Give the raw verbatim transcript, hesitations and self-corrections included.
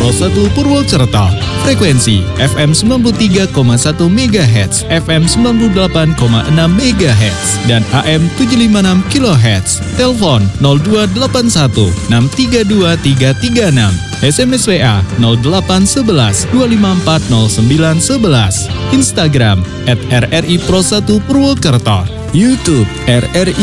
Pro satu Purwokerto. Frekuensi F M sembilan puluh tiga koma satu megahertz, F M sembilan puluh delapan koma enam megahertz, dan A M tujuh ratus lima puluh enam kilohertz. Telepon nol dua delapan satu enam tiga dua tiga tiga enam. S M S W A nol delapan satu satu dua lima empat nol sembilan satu satu. Instagram at R R I Pro satu Purwokerto. YouTube R R I